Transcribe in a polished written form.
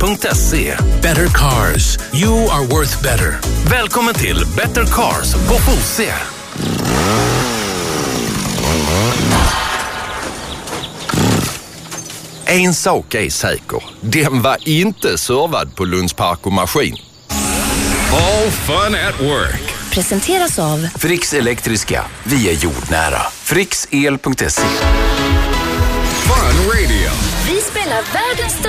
Fose.se. Better cars. You are worth better. Välkommen till Better Cars på Fose. En sak är säker. Den var inte servad på Lunds Park och Maskin. All fun at work. Presenteras av Fricks Elektriska. Vi är jordnära. Fricksel.se. Fun radio. Vi spelar världens